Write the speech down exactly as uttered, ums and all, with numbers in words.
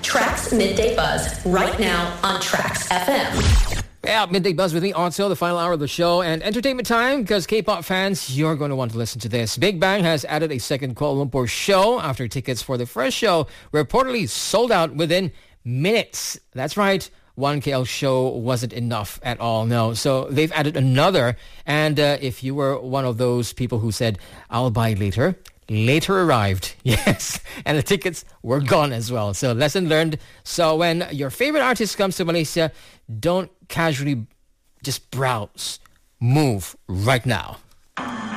Trax Midday Buzz right now on Trax F M. Yeah, Midday Buzz with me, Otso, the final hour of the show. And entertainment time, because K-pop fans, you're going to want to listen to this. Big Bang has added a second Kuala Lumpur show after tickets for the first show reportedly sold out within minutes. That's right. One K L show wasn't enough at all, no. So they've added another. And uh, if you were one of those people who said, I'll buy later, later arrived. Yes. And the tickets were gone as well. So lesson learned. So when your favorite artist comes to Malaysia, don't casually just browse. Move right now.